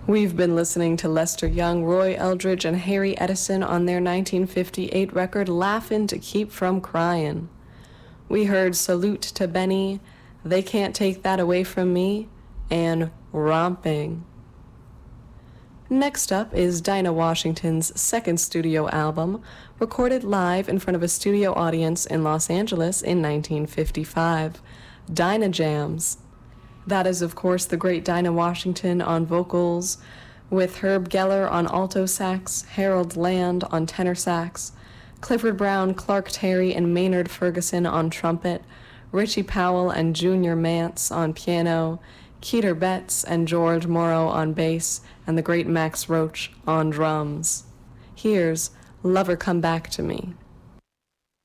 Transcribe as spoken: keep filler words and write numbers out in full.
We've been listening to Lester Young, Roy Eldridge, and Harry Edison on their nineteen fifty-eight record Laughin' to Keep From Cryin'. We heard Salute to Benny, They Can't Take That Away From Me, and Romping. Next up is Dinah Washington's second studio album, recorded live in front of a studio audience in Los Angeles in nineteen fifty-five, Dinah Jams. That is, of course, the great Dinah Washington on vocals, with Herb Geller on alto sax, Harold Land on tenor sax, Clifford Brown, Clark Terry, and Maynard Ferguson on trumpet, Richie Powell and Junior Mance on piano, Keeter Betts and George Morrow on bass, and the great Max Roach on drums. Here's Lover Come Back to Me.